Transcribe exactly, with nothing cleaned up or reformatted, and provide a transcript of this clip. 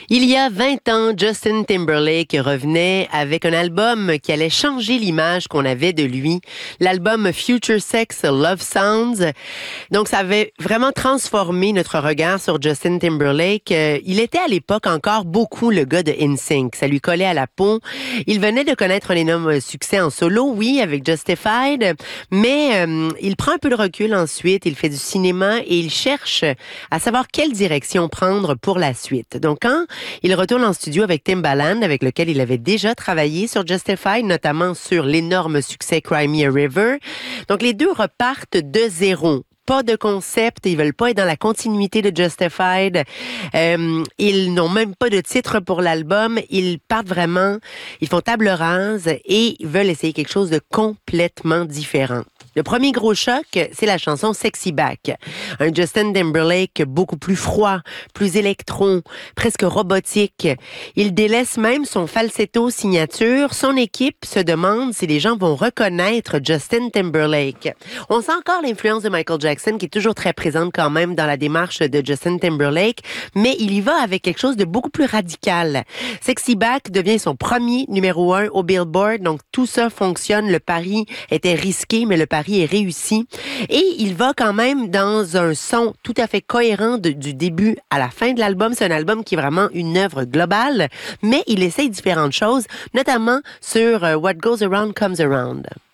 Il y a vingt ans, Justin Timberlake revenait avec un album qui allait changer l'image qu'on avait de lui. L'album Future Sex Love Sounds. Donc, ça avait vraiment transformé notre regard sur Justin Timberlake. Euh, il était à l'époque encore beaucoup le gars de N Sync. Ça lui collait à la peau. Il venait de connaître un énorme succès en solo, oui, avec Justified, mais euh, il prend un peu de recul ensuite. Il fait du cinéma et il cherche à savoir quelle direction prendre pour la suite. Donc, quand il retourne en studio avec Timbaland, avec lequel il avait déjà travaillé sur Justified, notamment sur l'énorme succès Cry Me a River. Donc, les deux repartent de zéro. Pas de concept, ils veulent pas être dans la continuité de Justified. Euh, ils n'ont même pas de titre pour l'album. Ils partent vraiment, ils font table rase et ils veulent essayer quelque chose de complètement différent. Le premier gros choc, c'est la chanson Sexy Back. Un Justin Timberlake beaucoup plus froid, plus électron, presque robotique. Il délaisse même son falsetto signature. Son équipe se demande si les gens vont reconnaître Justin Timberlake. On sent encore l'influence de Michael Jackson qui est toujours très présente quand même dans la démarche de Justin Timberlake, mais il y va avec quelque chose de beaucoup plus radical. Sexy Back devient son premier numéro un au Billboard, donc tout ça fonctionne. Le pari était risqué, mais le pari est réussi. Et il va quand même dans un son tout à fait cohérent de, du début à la fin de l'album. C'est un album qui est vraiment une œuvre globale, mais il essaye différentes choses, notamment sur uh, What Goes Around Comes Around.